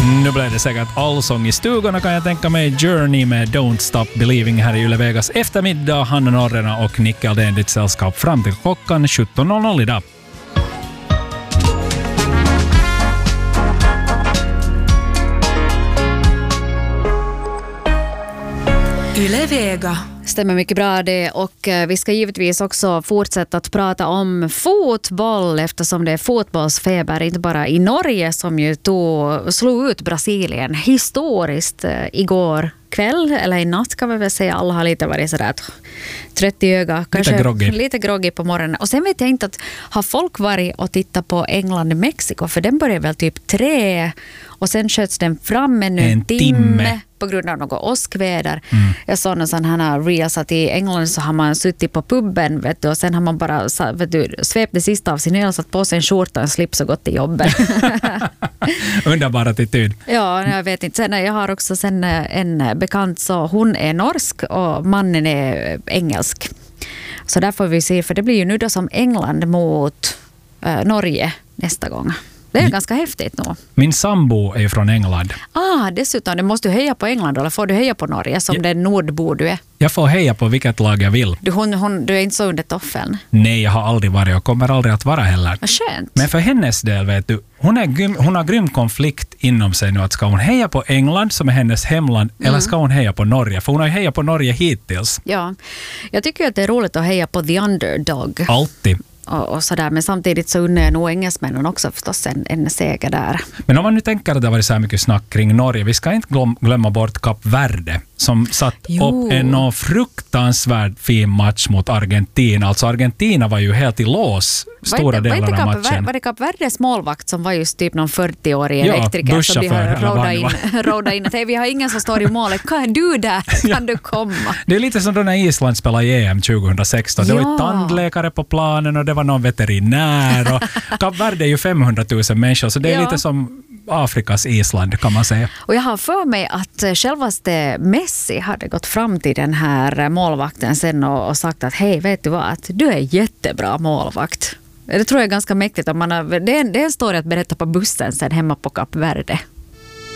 Nu blev det säkert allsång i stugorna kan jag tänka mig. Journey med Don't Stop Believing här i Yle Vegas eftermiddag. Hanna Norrena och Nicke Aldén ditt sällskap fram till klockan 17.00 idag. Yle Vega. Stämmer mycket bra det, och vi ska givetvis också fortsätta att prata om fotboll eftersom det är fotbollsfeber inte bara i Norge som ju slog ut Brasilien historiskt igår kväll, eller i natt kan vi väl säga. Alla har lite varit sådär trött i ögat, kanske lite groggy på morgonen. Och sen vet jag inte att har folk varit och tittat på England-Mexiko, för den började väl typ 3 och sen sköts den fram en timme på grund av något åskväder. Jag såg någon sån här reels att i England så har man suttit på pubben, vet du, och sen har man bara svept det sista av sin öl, satt på sig en skjorta och slips och gått till jobbet. Underbar attityd. Ja, jag vet inte. Sen, jag har också sen en bekant, så hon är norsk och mannen är engelsk. Så där får vi se, för det blir ju nu då som England mot Norge nästa gång. Det är ganska häftigt nog. Min sambo är ju från England. Dessutom, du måste heja på England eller får du heja på Norge som den nordbo du är? Jag får heja på vilket lag jag vill. Du är inte så under toffeln? Nej, jag har aldrig varit och kommer aldrig att vara heller. Vad skönt. Men för hennes del, vet du, hon har grym konflikt inom sig nu. Att ska hon heja på England som är hennes hemland eller ska hon heja på Norge? För hon har ju hejat på Norge hittills. Ja, jag tycker att det är roligt att heja på the underdog. Alltid. Och sådär, men samtidigt så undrar jag nog engelsmännen också förstås en seger där. Men om man nu tänker att det har varit så här mycket snack kring Norge, vi ska inte glömma bort Kap Verde som satt upp en fruktansvärt fin match mot Argentina. Alltså Argentina var ju helt i lås stora delar av matchen. Var det Kap Verdes målvakt som var just typ någon 40-årig elektriker som vi har rådat in att vi har ingen som står i målet. Kan är du där? Kan du komma? Det är lite som då när Island spelade i EM 2016. Det var ju tandläkare på planen och det var någon veterinär. Och Kap Verde är ju 500 000 människor, så det är lite som Afrikas Island kan man säga. Och jag har för mig att självaste Messi hade gått fram till den här målvakten sen och sagt att hej, vet du vad, att du är jättebra målvakt. Det tror jag är ganska mäktigt. Det är en story att berätta på bussen sen hemma på Kap Verde.